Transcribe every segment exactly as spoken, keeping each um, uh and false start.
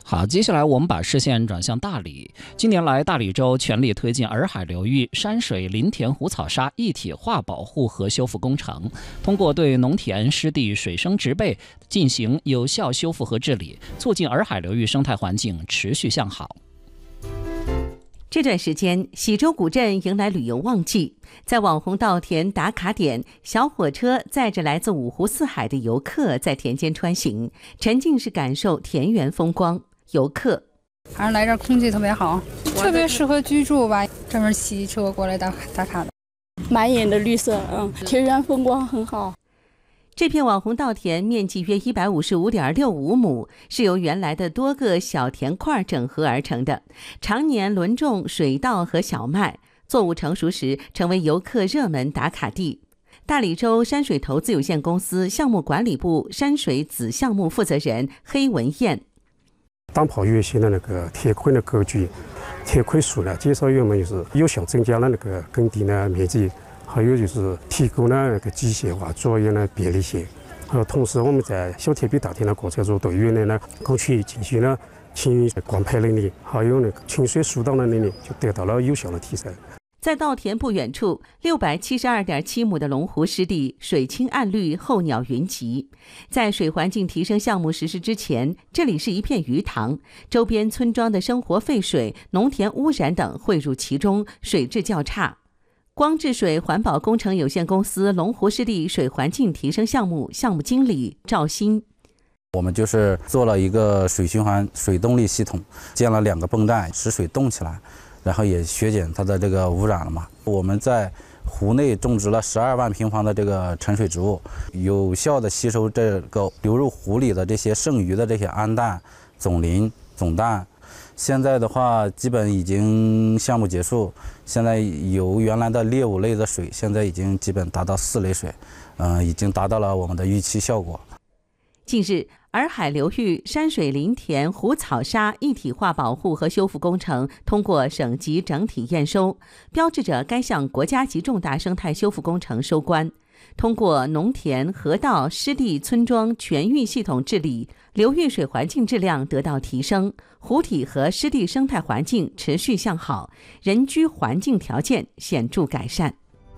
好，接下来我们把视线转向大理。近年来，大理州全力推进洱海流域山水林田湖草沙一体化保护和修复工程，通过对农田湿地水生植被进行有效修复和治理，促进洱海流域生态环境持续向好。 这段时间，喜洲古镇迎来旅游旺季，在网红稻田打卡点，小火车载着来自五湖四海的游客在田间穿行，沉浸式感受田园风光。游客反正来这儿空气特别好，特别适合居住吧，专门骑车过来打打卡的。 满眼的绿色，嗯，田园风光很好。 这片网红稻田面积约一百五十五点六五亩，是由原来的多个小田块整合而成的，常年轮种水稻和小麦，作物成熟时成为游客热门打卡地。大理州山水投资有限公司项目管理部山水子项目负责人黑文燕。 当跑越线的那个田块的格局、田块数呢，介绍员们就是有效增加了那个耕地的面积。还有就是提供了那个机械化作业的便利性，呃，同时我们在小田比大田的过程中，对于呢工区进行了晴雨灌溉能力，还有那个群水疏导的能力，就得到了有效的提升。 在稻田不远处，六百七十二点七亩的龙湖湿地，水清岸绿，候鸟云集。在水环境提升项目实施之前，这里是一片鱼塘，周边村庄的生活废水、农田污染等汇入其中，水质较差。光治水环保工程有限公司龙湖湿地水环境提升项目项目经理赵鑫， 我们就是做了一个水循环水动力系统，建了两个泵站，使水动起来，然后也削减它的这个污染了嘛。我们在湖内种植了十二万平方的这个沉水植物，有效的吸收这个流入湖里的这些剩余的这些氨氮、总磷、总氮。现在的话，基本已经项目结束。现在由原来的劣五类的水，现在已经基本达到四类水，嗯、呃，已经达到了我们的预期效果。 近日，洱海流域山水林田湖草沙一体化保护和修复工程通过省级整体验收，标志着该项国家级重大生态修复工程收官。通过农田、河道、湿地、村庄全域系统治理，流域水环境质量得到提升，湖体和湿地生态环境持续向好，人居环境条件显著改善。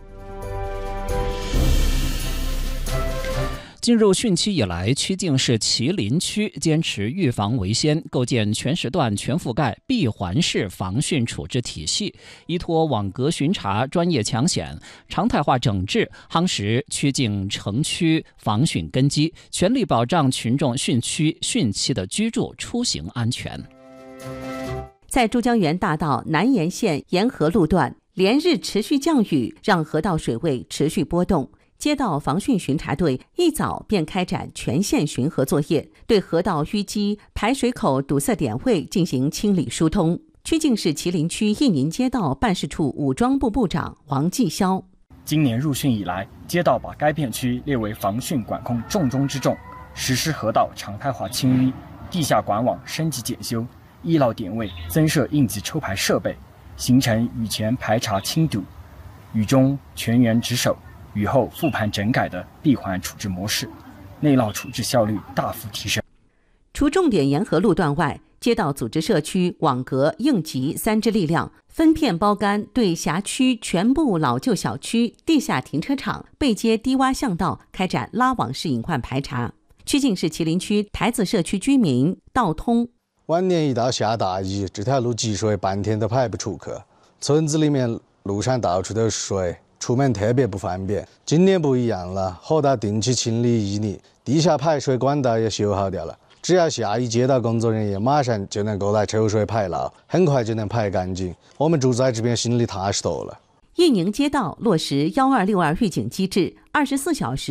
进入汛期以来，曲靖市麒麟区坚持预防为先，构建全时段全覆盖闭环式防汛处置体系，依托网格巡查、专业抢险、常态化整治，夯实曲靖城区防汛根基，全力保障群众汛区汛期的居住出行安全。 在珠江源大道南沿线沿河路段，连日持续降雨让河道水位持续波动。街道防汛巡查队一早便开展全线巡河作业，对河道淤积、排水口堵塞点位进行清理疏通。曲靖市麒麟区义宁街道办事处武装部部长王继霄： 今年入汛以来，街道把该片区列为防汛管控重中之重，实施河道常态化清淤、地下管网升级检修、易涝点位增设应急抽排设备，形成雨前排查清堵、雨中全员值守、雨后复盘整改的闭环处置模式，内涝处置效率大幅提升。 除重点沿河路段外，街道组织社区、网格、应急三支力量，分片包干，对辖区全部老旧小区、地下停车场、背街低洼巷道开展拉网式隐患排查。曲靖市麒麟区台子社区居民道通： 往年一到下大雨，这条路积水半天都排不出去，村子里面路上到处都是水，出门特别不方便。今年不一样了，河道定期清理、淤泥，地下排水管道也修好掉了。只要下雨，街道工作人员马上就能够来抽水排涝，很快就能排干净。我们住在这边心里踏实多了。 义宁街道落实幺二六二预警机制，二十四小时